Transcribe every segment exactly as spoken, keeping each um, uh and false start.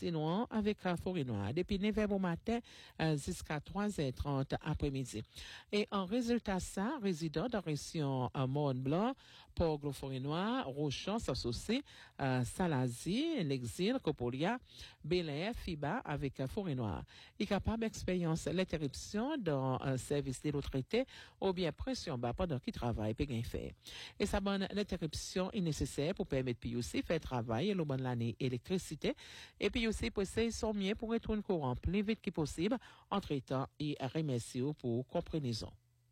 Sinon avec euh, Forêt Noire depuis neuf heures au matin euh, jusqu'à trois heures trente après-midi. Et en résultat ça, résident dans la région euh, Mont-Blanc, Port-Gros, Forêt Noire, Rochon, Sassouci, euh, Salazie, l'Exil, Copolia, Bel-Air, Fiba avec euh, Forêt Noire. Il est capable d'expérience l'interruption dans un service de l'eau traité ou bien pression bas pendant qu'il travaille puis gain fait. Et ça bonne l'interruption est nécessaire pour permettre puis aussi faire travail le bon l'année électricité et puis aussi pousser son mieux pour retourner courant plus vite que possible entre temps et remercier pour compréhension.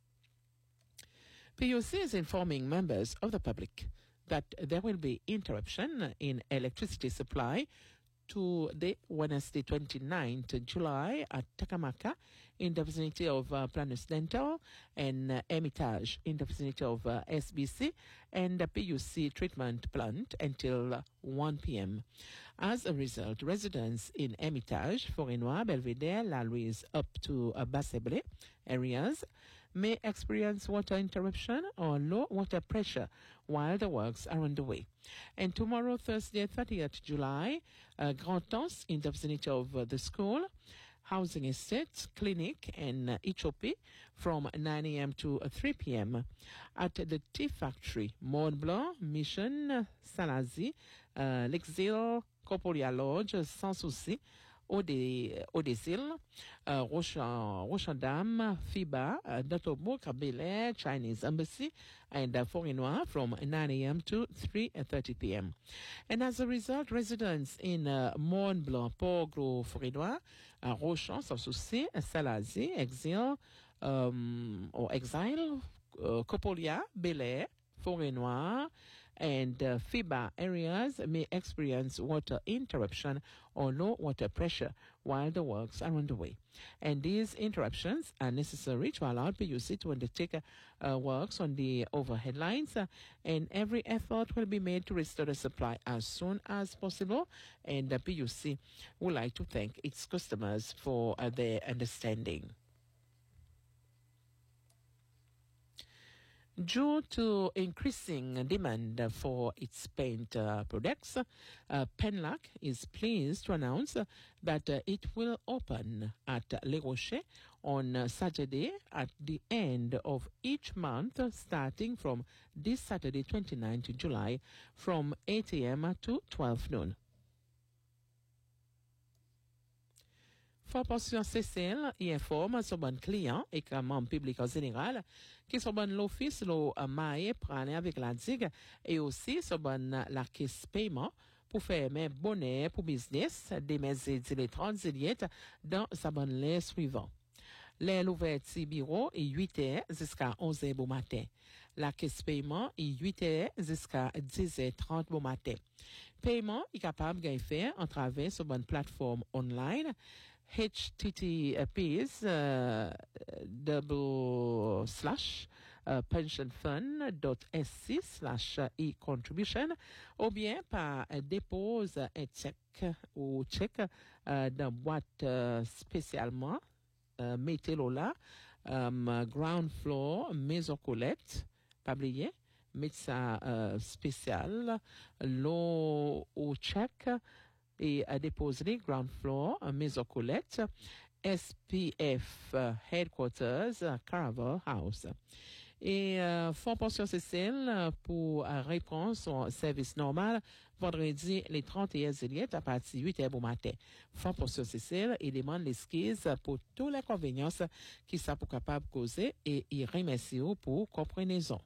P U C is informing members of the public that there will be interruption in electricity supply to the Wednesday twenty-ninth of July at Takamaka in the vicinity of uh, Planus Dental and uh, Hermitage in the vicinity of uh, S B C and the P U C treatment plant until uh, one p.m. As a result, residents in Hermitage, Forêt Noire, Belvedere, La Louise up to uh, Basseble areas may experience water interruption or low water pressure while the works are underway. And tomorrow, Thursday, thirtieth of July, uh, Grand Anse in the vicinity of uh, the school, housing estate, clinic, and uh, Ichopi from nine a.m. to uh, three p.m. At the tea factory, Mont Blanc, Mission, Salazie, uh, L'Exil, Copolia Lodge, Sans Souci, Ode, Odesil, uh, Rochan, Rochandam, Fiba, uh, Datobourg, Bel-Air, Chinese Embassy, and uh, Forêt Noire from nine a.m. to three thirty p.m. And as a result, residents in uh, Mont Blanc, Port-Gros, Forêt Noire, uh, Rochan, Sans Souci, Salazie, Exil, um, or Exile, uh, Copolia, Bel-Air, Forêt Noire, and uh, Fiba areas may experience water interruption or low water pressure while the works are underway. And these interruptions are necessary to allow P U C to undertake uh, works on the overhead lines, uh, and every effort will be made to restore the supply as soon as possible. And the P U C would like to thank its customers for uh, their understanding. Due to increasing demand for its paint uh, products, uh, Penlac is pleased to announce uh, that uh, it will open at Les Rochers on uh, Saturday at the end of each month, uh, starting from this Saturday, twenty-ninth of July, from eight a.m. to twelve noon. Fort Portion C C L y informe son bon client et comme membre public en général qui son bon l'office lo maye prane avec la digue et aussi son bon la caisse paiement pour faire mes bonnets pour business des mes les trente ziliettes dans sa bonne lait suivant. Les l'ouverture bureau est huit heures jusqu'à onze heures au matin. La caisse paiement est huit heures jusqu'à dix heures trente au matin. Paiement est capable de faire en travers sur bonne plateforme online H T T P s uh, double slash uh, pensionfund.sc slash e contribution ou bien par uh, dépose un chèque ou chèque uh, dans boîte uh, spécialement uh, mettez-le là um, ground floor maison Colette pas oublier mettez ça uh, spécial l'eau au chèque et à déposer ground floor, Maison Colette, S P F uh, Headquarters, uh, Caravel House. Et euh, Fonds Pension C C L pour uh, répondre son service normal vendredi les trente et un juillet à partir de huit heures au matin. Fonds Pension C C L et demande l'excuse pour toutes les inconvénients qui sont pour capable causer et il remercie pour compréhension.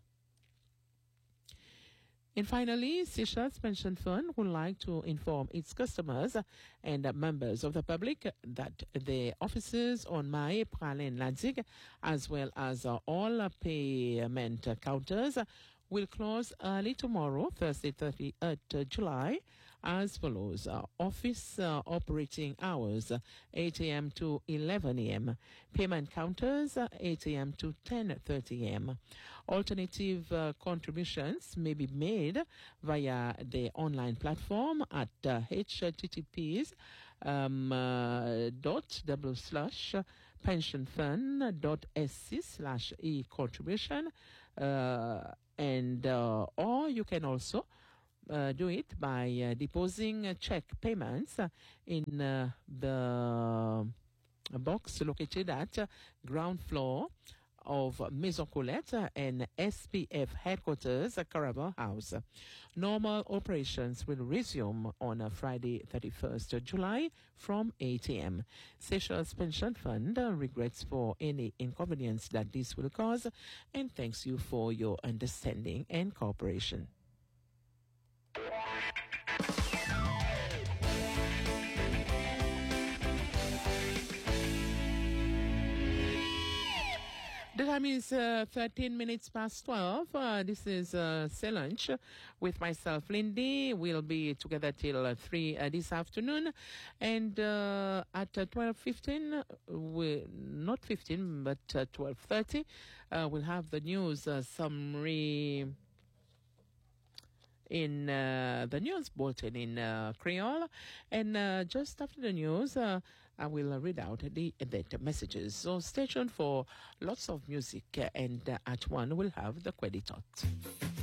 And finally, Seychelles Pension Fund would like to inform its customers and members of the public that the offices on Mae, Pralen, Ladig, as well as uh, all payment counters, will close early tomorrow, Thursday, thirtieth of July, as follows. Uh, office uh, operating hours, eight a.m. to eleven a.m. Payment counters, uh, eight a.m. to ten thirty a.m. Alternative uh, contributions may be made via the online platform at uh, https um, uh, dot double slash pensionfund.sc slash e contribution uh, and uh, or you can also uh, do it by uh, depositing uh, check payments uh, in uh, the box located at uh, ground floor of Maison Colette and S P F headquarters, Carabao House. Normal operations will resume on uh, Friday, thirty-first of July from eight a.m. Seychelles Pension Fund uh, regrets for any inconvenience that this will cause and thanks you for your understanding and cooperation. The time is uh, thirteen minutes past twelve. Uh, this is uh, Say Lunch with myself, Lindy. We'll be together till uh, three uh, this afternoon. And uh, at uh, twelve fifteen, we, not fifteen, but uh, twelve thirty, uh, we'll have the news uh, summary in uh, the news bulletin in uh, Creole. And uh, just after the news, uh, I will uh, read out the, the messages. So stay tuned for lots of music, uh, and uh, at one we'll have the credit hot.